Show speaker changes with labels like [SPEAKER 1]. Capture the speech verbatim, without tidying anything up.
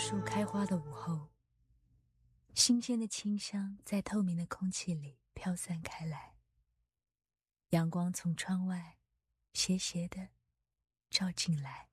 [SPEAKER 1] 树开花的午后，新鲜的清香在透明的空气里飘散开来，阳光从窗外斜斜地照进来。